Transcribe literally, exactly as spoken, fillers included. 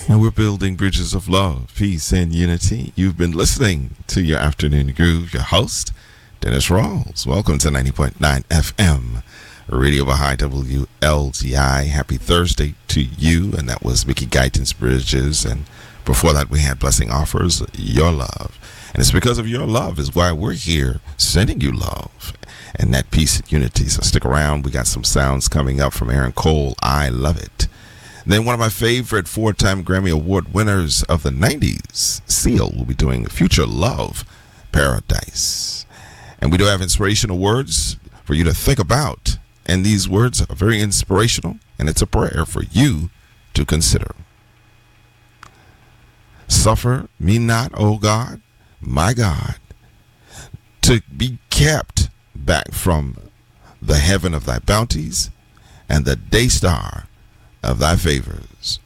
And we're building bridges of love, peace, and unity. You've been listening to your Afternoon Groove, your host, Dennis Rawls. Welcome to ninety point nine F M, Radio Baha'i W L T I. Happy Thursday to you. And that was Mickey Guyton's Bridges. And before that, we had Blessing Offers, Your Love. And it's because of your love is why we're here sending you love and that peace and unity. So stick around. We got some sounds coming up from Aaron Cole. I love it. Then one of my favorite four-time Grammy Award winners of the nineties, Seal, will be doing Future Love Paradise. And we do have inspirational words for you to think about. And these words are very inspirational, and it's a prayer for you to consider. Suffer me not, O God, my God, to be kept back from the heaven of thy bounties and the day star of thy favors.